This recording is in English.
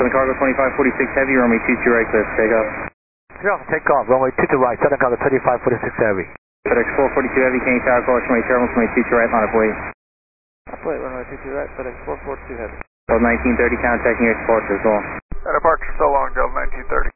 Southern Cargo 2546 Heavy, runway 22 right, clear for takeoff. Yeah, take off, runway 22 right, Southern Cargo 2546 Heavy. FedEx 442 Heavy, Canadian Tower, caution, runway terminal, runway 22 right, line up wait. Uplate, runway 22 right, FedEx 442 Heavy. Delta 1930, contact nearest departure as well. Departure so long, Delta 1930.